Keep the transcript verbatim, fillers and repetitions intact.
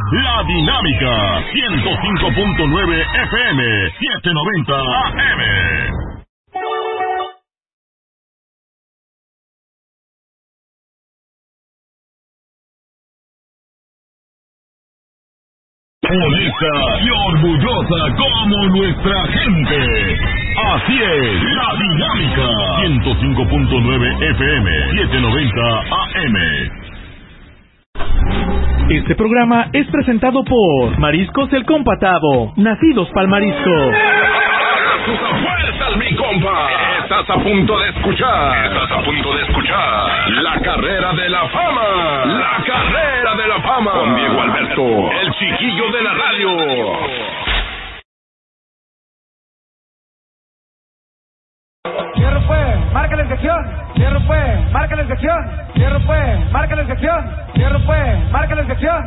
La Dinámica, ciento cinco punto nueve F M, setecientos noventa A M. Honesta y orgullosa como nuestra gente. Así es, La Dinámica, ciento cinco punto nueve F M, setecientos noventa A M. Este programa es presentado por Mariscos El Compatado, nacidos pa'l marisco. ¡Sus fuerzas, mi compa! Estás a punto de escuchar. Estás a punto de escuchar La Carrera de la Fama. La Carrera de la Fama. Con Diego Alberto, el chiquillo de la radio. Cierro pues, marca la sección. Cierro pues, marca la sección. Cierro pues, marca la sección. Cierro pues, marca la sección.